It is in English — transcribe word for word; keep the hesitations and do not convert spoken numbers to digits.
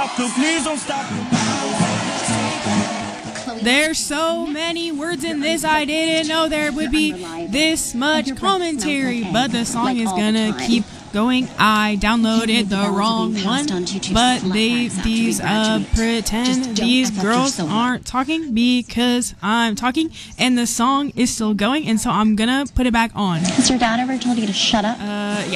stop, please don't stop. There's so many words in this, I didn't know there would be this much commentary, but the song is gonna keep going. I downloaded the wrong one, but they these uh pretend these girls aren't talking because I'm talking, and the song is still going, and so I'm gonna put it back on. Has your dad ever told you to shut up? Uh, yeah.